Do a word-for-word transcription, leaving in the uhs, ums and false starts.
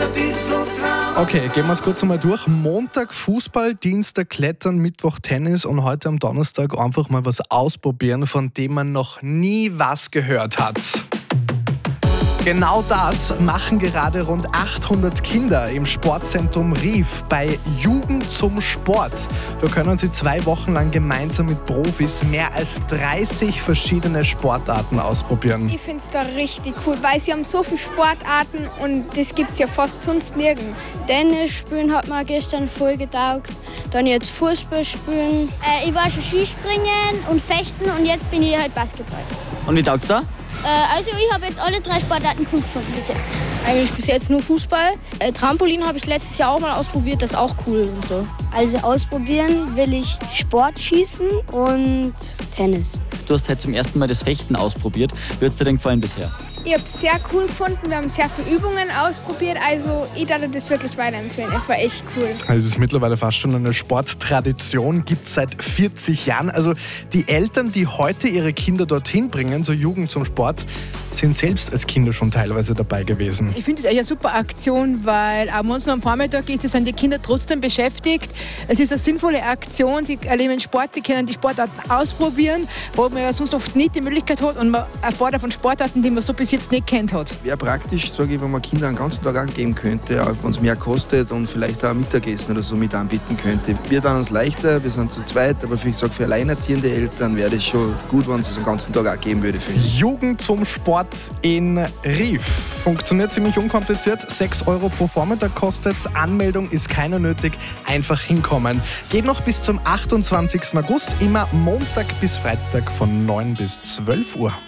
Okay, gehen wir es kurz einmal durch. Montag Fußball, Dienstag Klettern, Mittwoch Tennis und heute am Donnerstag einfach mal was ausprobieren, von dem man noch nie was gehört hat. Genau das machen gerade rund achthundert Kinder im Sportzentrum Rief bei Jugend zum Sport. Da können sie zwei Wochen lang gemeinsam mit Profis mehr als dreißig verschiedene Sportarten ausprobieren. Ich finde es da richtig cool, weil sie haben so viele Sportarten und das gibt es ja fast sonst nirgends. Tennis spielen hat mir gestern voll getaugt, dann jetzt Fußball spielen. Äh, ich war schon Skispringen und Fechten und jetzt bin ich halt Basketball. Und wie taugt's da? Also ich habe jetzt alle drei Sportarten cool gefunden bis jetzt. Eigentlich bis jetzt nur Fußball. Äh, Trampolin habe ich letztes Jahr auch mal ausprobiert, das ist auch cool und so. Also ausprobieren will ich Sportschießen und Tennis. Du hast heute zum ersten Mal das Fechten ausprobiert. Wie hat es dir denn gefallen bisher? Ich habe es sehr cool gefunden, wir haben sehr viele Übungen ausprobiert, also ich würde das wirklich weiterempfehlen. Es war echt cool. Also es ist mittlerweile fast schon eine Sporttradition, gibt es seit vierzig Jahren. Also die Eltern, die heute ihre Kinder dorthin bringen, zur Jugend zum Sport, sind selbst als Kinder schon teilweise dabei gewesen. Ich finde es eine super Aktion, weil am Morgen am Vormittag ist, sind die Kinder trotzdem beschäftigt. Es ist eine sinnvolle Aktion, sie erleben Sport, sie können die Sportarten ausprobieren, wo man ja sonst oft nicht die Möglichkeit hat und man erfordert von Sportarten, die man so bis jetzt nicht kennt hat. Wäre praktisch, sage ich, wenn man Kindern einen ganzen Tag angeben könnte, auch wenn es mehr kostet und vielleicht auch ein Mittagessen oder so mit anbieten könnte. Wir dann uns leichter, wir sind zu zweit, aber für, ich sage, für alleinerziehende Eltern wäre das schon gut, wenn es den ganzen Tag auch geben würde. Jugend zum Sport in Rief. Funktioniert ziemlich unkompliziert. sechs Euro pro Vormittag kostet es. Anmeldung ist keiner nötig. Einfach hinkommen. Geht noch bis zum achtundzwanzigsten August. Immer Montag bis Freitag von neun bis zwölf Uhr.